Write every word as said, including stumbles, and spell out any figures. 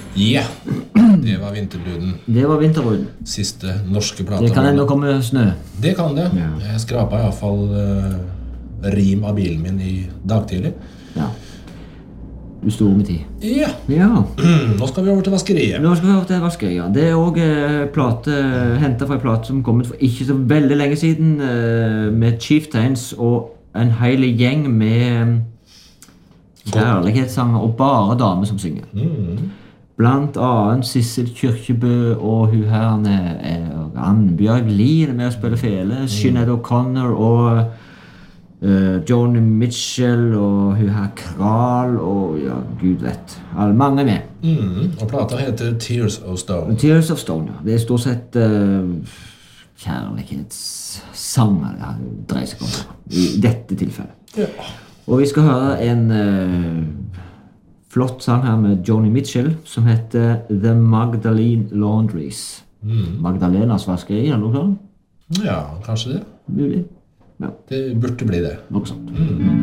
Ja, det var Vinterbruden. Det var Vinterbruden. Siste norske plata. Det kan enda komme snø. Det kan det. Ja. Jeg skrapet i hvert fall uh, rim av bilen min i dagtidlig. Ja. Du står med tid. Ja. Ja. Nå skal vi over til vaskeriet. Nå skal vi over til vaskeriet. Det er også eh, plate, hentet fra en plate som kom ut for ikke så veldig lenge siden, eh, med Chieftains og en hel gjeng med kjærlighetssanger og bare damer som synger. Mm. Blant annet Sissel Kyrkjebø og hun her er Annbjørg Lien med å spille fele, Sinead O'Connor og uh, Joni Mitchell og hun her Kral og ja, Gud vet. Alle mange er med. Mm. Og plata heter Tears of Stone. Tears of Stone, ja. Det er stort sett uh, kjærlighetssanger det dreier seg om i dette tilfellet. Ja. Og vi skal høre en uh, flott sang her med Joni Mitchell som heter The Magdalene Laundries. Mm. Magdalenas vaskeri, eller noe sånt? Ja, kanskje det. Mulig. Ja, Det burde bli det. noe sånt. Mm.